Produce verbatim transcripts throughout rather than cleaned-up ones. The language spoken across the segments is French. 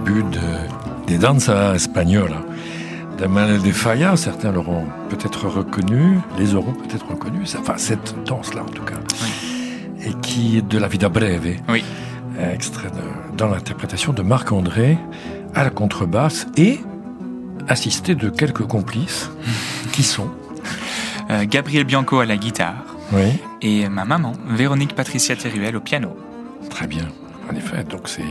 début de, des danza espagnola de Manuel de Falla. Certains l'auront peut-être reconnu, les auront peut-être reconnus, enfin cette danse-là en tout cas, oui. Et qui est de La Vida Breve, oui. extrait de, dans l'interprétation de Marc-André à la contrebasse et assisté de quelques complices qui sont euh, Gabriel Bianco à la guitare, oui. Et ma maman, Véronique Patricia Teruel au piano. Très bien, en effet, donc c'est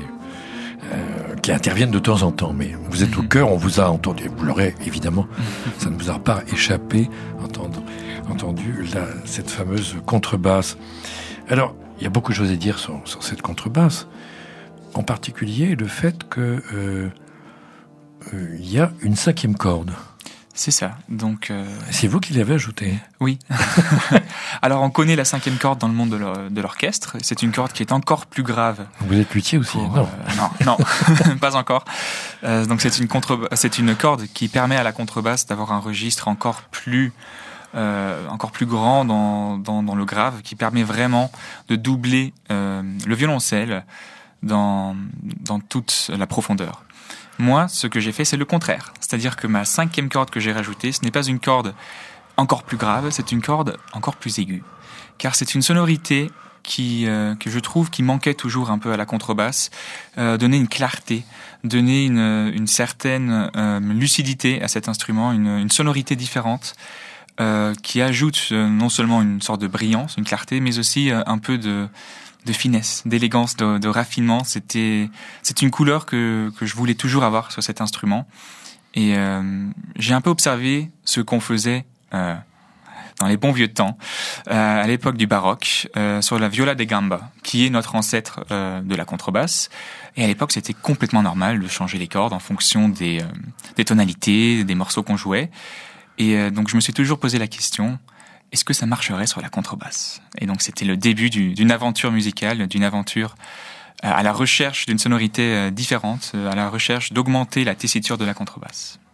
euh, qui interviennent de temps en temps, mais vous êtes au cœur, on vous a entendu, vous l'aurez évidemment, ça ne vous a pas échappé, entendu, entendu la, cette fameuse contrebasse. Alors, il y a beaucoup de choses à dire sur, sur cette contrebasse, en particulier le fait que euh, euh, il y a une cinquième corde. C'est ça. Donc euh... c'est vous qui l'avez ajoutée. Oui. Alors on connaît la cinquième corde dans le monde de, l'or- de l'orchestre. C'est une corde qui est encore plus grave. Vous êtes luthier aussi? Pour, Non, euh, non, non, pas encore. Euh, donc c'est une contre, c'est une corde qui permet à la contrebasse d'avoir un registre encore plus, euh, encore plus grand dans, dans dans le grave, qui permet vraiment de doubler euh, le violoncelle dans dans toute la profondeur. Moi, ce que j'ai fait, c'est le contraire. C'est-à-dire que ma cinquième corde que j'ai rajoutée, ce n'est pas une corde encore plus grave, c'est une corde encore plus aiguë. Car c'est une sonorité qui, euh, que je trouve qui manquait toujours un peu à la contrebasse, euh, donner une clarté, donner une, une certaine euh, lucidité à cet instrument, une, une sonorité différente, euh, qui ajoute euh, non seulement une sorte de brillance, une clarté, mais aussi euh, un peu de... de finesse, d'élégance, de, de raffinement. C'était, c'est une couleur que, que je voulais toujours avoir sur cet instrument. Et euh, j'ai un peu observé ce qu'on faisait euh, dans les bons vieux temps, euh, à l'époque du baroque, euh, sur la viola da gamba, qui est notre ancêtre euh, de la contrebasse. Et à l'époque, c'était complètement normal de changer les cordes en fonction des, euh, des tonalités, des morceaux qu'on jouait. Et euh, donc, je me suis toujours posé la question... est-ce que ça marcherait sur la contrebasse? Et donc c'était le début du, d'une aventure musicale, d'une aventure à la recherche d'une sonorité différente, à la recherche d'augmenter la tessiture de la contrebasse.